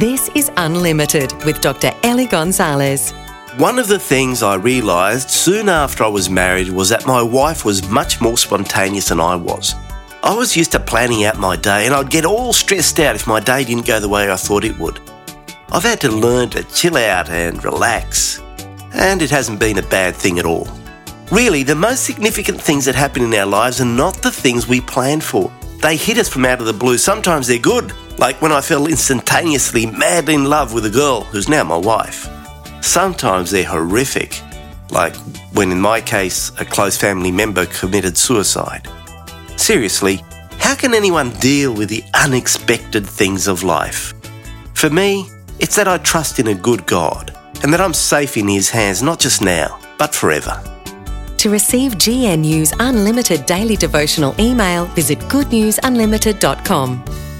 This is Unlimited with Dr. Ellie Gonzalez. One of the things I realised soon after I was married was that my wife was much more spontaneous than I was. I was used to planning out my day and I'd get all stressed out if my day didn't go the way I thought it would. I've had to learn to chill out and relax, and it hasn't been a bad thing at all. Really, the most significant things that happen in our lives are not the things we plan for. They hit us from out of the blue. Sometimes they're good, like when I fell instantaneously madly in love with a girl who's now my wife. Sometimes they're horrific, like when in my case a close family member committed suicide. Seriously, how can anyone deal with the unexpected things of life? For me, it's that I trust in a good God and that I'm safe in His hands, not just now, but forever. To receive GNU's Unlimited daily devotional email, visit goodnewsunlimited.com.